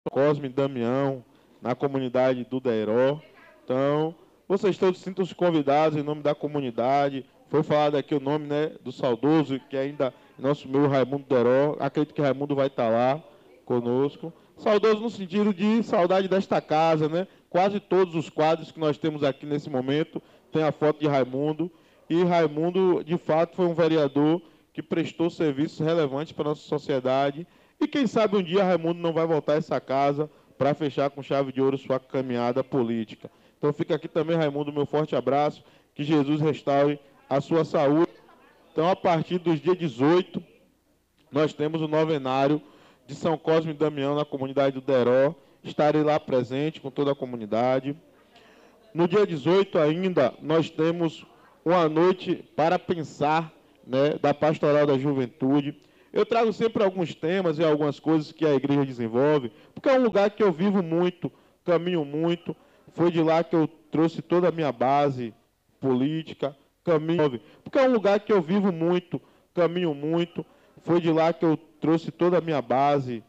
Cosme e Damião, na comunidade do Deiró. Então, vocês todos sintam-se convidados em nome da comunidade. Foi falado aqui o nome, né, do saudoso, que ainda é nosso meu Raimundo Deiró. Acredito que Raimundo vai estar lá conosco. Saudoso no sentido de saudade desta casa, né? Quase todos os quadros que nós temos aqui nesse momento tem a foto de Raimundo. E Raimundo, de fato, foi um vereador que prestou serviços relevantes para a nossa sociedade. E quem sabe um dia Raimundo não vai voltar a essa casa para fechar com chave de ouro sua caminhada política. Então fica aqui também, Raimundo, meu forte abraço. Que Jesus restaure a sua saúde. Então, a partir dos dias 18, nós temos o novenário de São Cosme e Damião na comunidade do Deiró. Estarei lá presente com toda a comunidade. No dia 18 ainda, nós temos uma noite para pensar, né, da Pastoral da Juventude. Eu trago sempre alguns temas e algumas coisas que a igreja desenvolve, porque é um lugar que eu vivo muito, caminho muito. Foi de lá que eu trouxe toda a minha base política, caminho, porque é um lugar que eu vivo muito, caminho muito. Foi de lá que eu trouxe toda a minha base